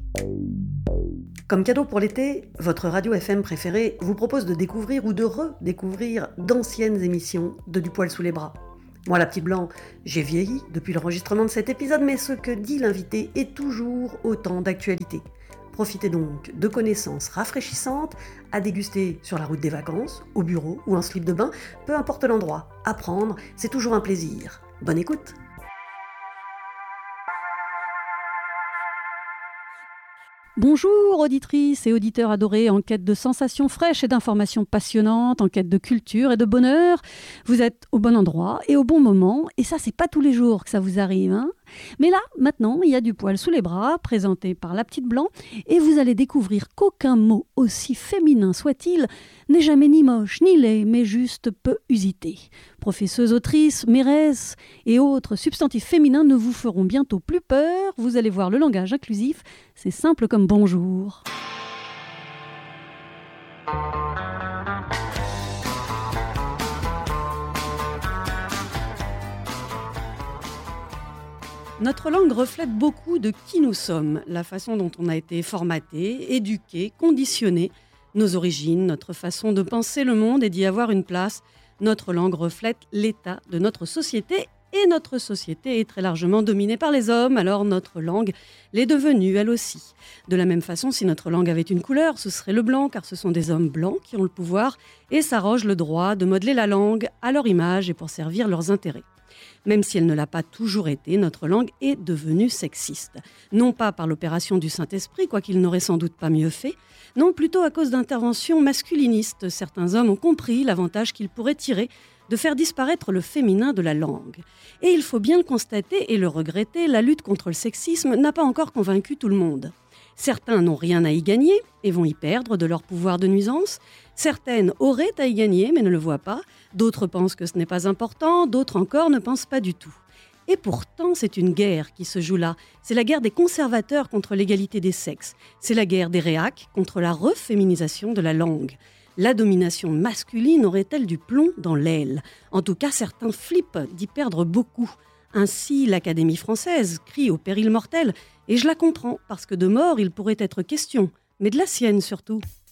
Comme cadeau pour l'été, votre radio FM préférée vous propose de découvrir ou de redécouvrir d'anciennes émissions de Du poil sous les bras. Moi, la petite blanc, j'ai vieilli depuis l'enregistrement de cet épisode, mais ce que dit l'invité est toujours autant d'actualité. Profitez donc de connaissances rafraîchissantes à déguster sur la route des vacances, au bureau ou en slip de bain, peu importe l'endroit. Apprendre, c'est toujours un plaisir. Bonne écoute! Bonjour auditrices et auditeurs adorés, en quête de sensations fraîches et d'informations passionnantes, en quête de culture et de bonheur. Vous êtes au bon endroit et au bon moment, et ça c'est pas tous les jours que ça vous arrive, hein. Mais là, maintenant, il y a Du poil sous les bras, présenté par la petite blanc, et vous allez découvrir qu'aucun mot, aussi féminin soit-il, n'est jamais ni moche ni laid, mais juste peu usité. Professeuses, autrices, mairesses et autres substantifs féminins ne vous feront bientôt plus peur. Vous allez voir, le langage inclusif, c'est simple comme bonjour. Notre langue reflète beaucoup de qui nous sommes, la façon dont on a été formaté, éduqué, conditionné, nos origines, notre façon de penser le monde et d'y avoir une place. Notre langue reflète l'état de notre société et notre société est très largement dominée par les hommes, alors notre langue l'est devenue elle aussi. De la même façon, si notre langue avait une couleur, ce serait le blanc, car ce sont des hommes blancs qui ont le pouvoir et s'arrogent le droit de modeler la langue à leur image et pour servir leurs intérêts. Même si elle ne l'a pas toujours été, notre langue est devenue sexiste. Non pas par l'opération du Saint-Esprit, quoiqu'il n'aurait sans doute pas mieux fait, non plutôt à cause d'interventions masculinistes. Certains hommes ont compris l'avantage qu'ils pourraient tirer de faire disparaître le féminin de la langue. Et il faut bien le constater et le regretter, la lutte contre le sexisme n'a pas encore convaincu tout le monde. Certains n'ont rien à y gagner et vont y perdre de leur pouvoir de nuisance. Certaines auraient à y gagner mais ne le voient pas. D'autres pensent que ce n'est pas important, d'autres encore ne pensent pas du tout. Et pourtant, c'est une guerre qui se joue là. C'est la guerre des conservateurs contre l'égalité des sexes. C'est la guerre des réacs contre la reféminisation de la langue. La domination masculine aurait-elle du plomb dans l'aile ? En tout cas, certains flippent d'y perdre beaucoup. Ainsi, l'Académie française crie au péril mortel. Et je la comprends, parce que de mort, il pourrait être question, mais de la sienne surtout.